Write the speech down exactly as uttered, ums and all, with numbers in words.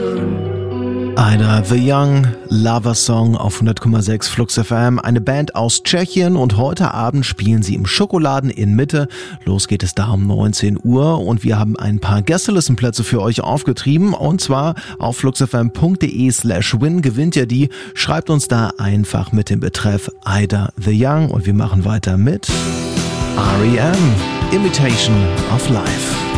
Ida the Young, Lover Song auf hundert Komma sechs Flux F M, eine Band aus Tschechien, und heute Abend spielen sie im Schokoladen in Mitte. Los geht es da um neunzehn Uhr und wir haben ein paar Gästelistenplätze für euch aufgetrieben, und zwar auf fluxfm.de slash win gewinnt ihr die. Schreibt uns da einfach mit dem Betreff Ida the Young und wir machen weiter mit R E M, Imitation of Life.